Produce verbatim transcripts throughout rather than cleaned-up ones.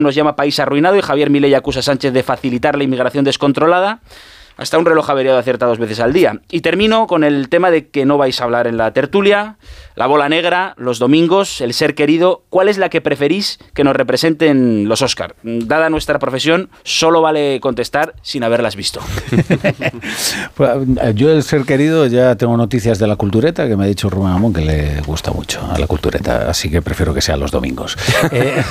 nos llama país arruinado y Javier Milei acusa a Sánchez de facilitar la inmigración descontrolada. Hasta un reloj averiado acierta dos veces al día. Y termino con el tema de que no vais a hablar en la tertulia, la bola negra, los domingos, el ser querido. ¿Cuál es la que preferís que nos representen los Óscar? Dada nuestra profesión, solo vale contestar sin haberlas visto. Yo el ser querido ya tengo noticias de La Cultureta, que me ha dicho Rubén Amón que le gusta mucho a La Cultureta, así que prefiero que sea los domingos. eh,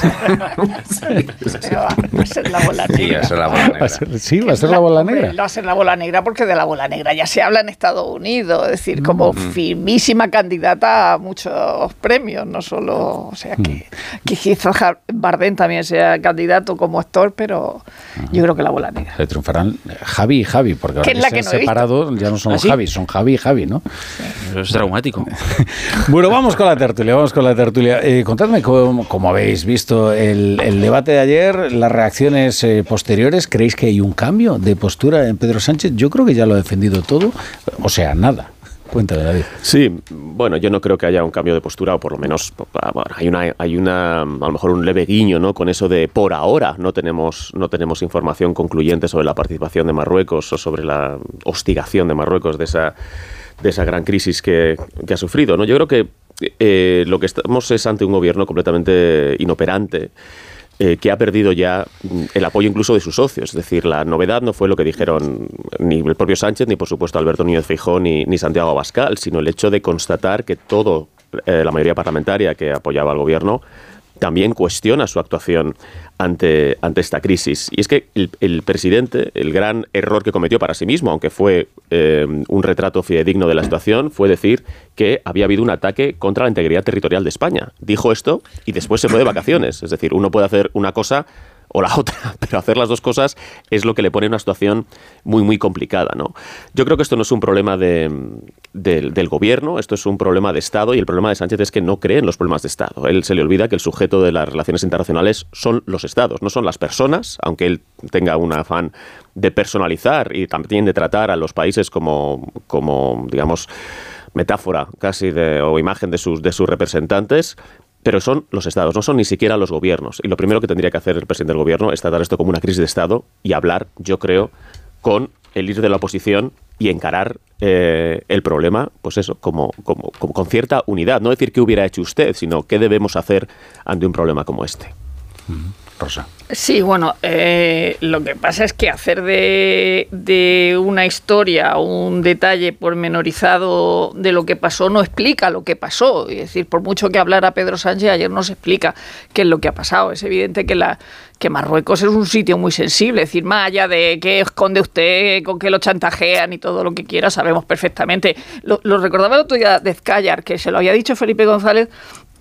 va a ser la bola negra. Sí, va a ser la bola negra. ¿Va a ser, sí, va a ser la bola negra. Va a ser la bola negra porque de la bola negra ya se habla en Estados Unidos, es decir, como mm. firmísima candidata a muchos premios, no solo, o sea, que, mm. que quizás Bardem también sea candidato como actor, pero uh-huh. yo creo que la bola negra. Se triunfarán Javi y Javi, porque ahora que, que se han no separado ya no son los ¿Ah, sí? Javi, son Javi y Javi, ¿no? Sí. Eso es traumático. Bueno, vamos con la tertulia, vamos con la tertulia. Eh, contadme cómo, cómo habéis visto el, el debate de ayer, las reacciones eh, posteriores. ¿Creéis que hay un cambio de postura en Pedro Sánchez? Yo creo que ya lo ha defendido todo, o sea, nada. Cuéntame, David. Sí, bueno, yo no creo que haya un cambio de postura, o por lo menos bueno, hay una, hay una, a lo mejor un leve guiño, ¿no? Con eso de por ahora no tenemos, no tenemos información concluyente sobre la participación de Marruecos o sobre la hostigación de Marruecos de esa, de esa gran crisis que, que ha sufrido, ¿no? Yo creo que eh, lo que estamos es ante un gobierno completamente inoperante. Eh, que ha perdido ya el apoyo incluso de sus socios. Es decir, la novedad no fue lo que dijeron ni el propio Sánchez, ni por supuesto Alberto Núñez Feijóo, ni, ni Santiago Abascal, sino el hecho de constatar que todo, eh, la mayoría parlamentaria que apoyaba al gobierno, también cuestiona su actuación ante, ante esta crisis. Y es que el, el presidente, el gran error que cometió para sí mismo, aunque fue eh, un retrato fidedigno de la situación, fue decir que había habido un ataque contra la integridad territorial de España. Dijo esto y después se fue de vacaciones. Es decir, uno puede hacer una cosa o la otra, pero hacer las dos cosas es lo que le pone en una situación muy, muy complicada, ¿no? Yo creo que esto no es un problema de, de, del gobierno, esto es un problema de Estado, y el problema de Sánchez es que no cree en los problemas de Estado. Él se le olvida que el sujeto de las relaciones internacionales son los Estados, no son las personas, aunque él tenga un afán de personalizar y también de tratar a los países como, como digamos, metáfora casi de, o imagen de sus, de sus representantes. Pero son los estados, no son ni siquiera los gobiernos. Y lo primero que tendría que hacer el presidente del gobierno es tratar esto como una crisis de Estado y hablar, yo creo, con el líder de la oposición y encarar eh, el problema, pues eso, como, como, como con cierta unidad. No decir qué hubiera hecho usted, sino qué debemos hacer ante un problema como este. Mm-hmm. Rosa. Sí, bueno, eh, lo que pasa es que hacer de, de una historia un detalle pormenorizado de lo que pasó no explica lo que pasó. Es decir, por mucho que hablara Pedro Sánchez, ayer no se explica qué es lo que ha pasado. Es evidente que la que Marruecos es un sitio muy sensible. Es decir, más allá de qué esconde usted, con qué lo chantajean y todo lo que quiera, sabemos perfectamente. Lo, lo recordaba el otro día de Zcayar, que se lo había dicho Felipe González,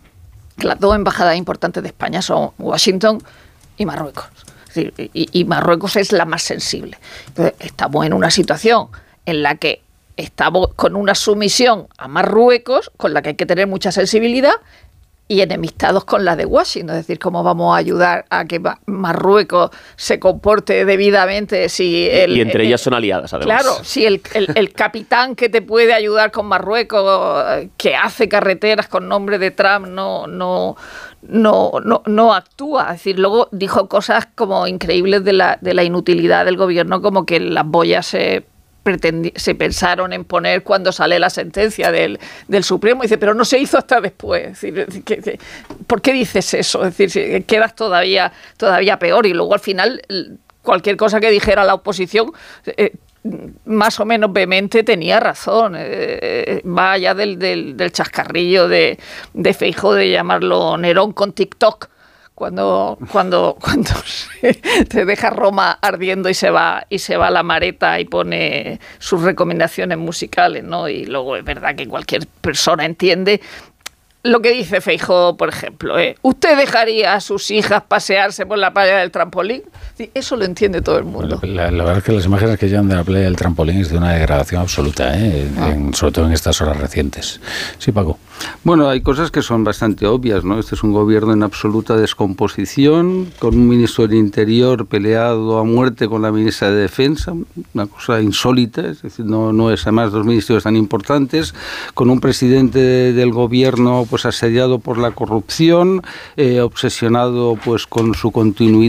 que las dos embajadas importantes de España son Washington y Marruecos. Es decir, y, y Marruecos es la más sensible. Entonces, estamos en una situación en la que estamos con una sumisión a Marruecos, con la que hay que tener mucha sensibilidad, y enemistados con la de Washington. Es decir, cómo vamos a ayudar a que Marruecos se comporte debidamente si el, y entre el, ellas son aliadas, además. Claro, si el, el, el capitán que te puede ayudar con Marruecos, que hace carreteras con nombre de Trump, no, no, no, no, no actúa. Es decir, luego dijo cosas como increíbles de la, de la inutilidad del gobierno, como que las boyas se Pretendi- se pensaron en poner cuando sale la sentencia del, del Supremo. Y dice, pero no se hizo hasta después. Es decir, que, que, ¿por qué dices eso? Es decir, quedas todavía, todavía peor. Y luego al final, cualquier cosa que dijera la oposición, eh, más o menos vehemente, tenía razón. Eh, va allá del, del, del chascarrillo de, de Feijóo de llamarlo Nerón con TikTok. Cuando, cuando, cuando te deja Roma ardiendo y se va y se va a la Mareta y pone sus recomendaciones musicales, ¿no? Y luego es verdad que cualquier persona entiende lo que dice Feijóo, por ejemplo. ¿eh? ¿Usted dejaría a sus hijas pasearse por la playa del trampolín? Sí, eso lo entiende todo el mundo. La, la verdad es que las imágenes que llevan de la playa del trampolín es de una degradación absoluta, ¿eh? ah. en, sobre todo en estas horas recientes. Sí, Paco. Bueno, hay cosas que son bastante obvias, ¿no? Este es un gobierno en absoluta descomposición, con un ministro del Interior peleado a muerte con la ministra de Defensa, una cosa insólita, es decir, no, no es además dos ministerios tan importantes, con un presidente del gobierno pues asediado por la corrupción, eh, obsesionado pues con su continuidad